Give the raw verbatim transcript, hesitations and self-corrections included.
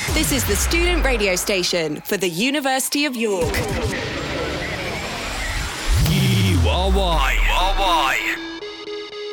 This is the student radio station for the University of York. You are why. You are why.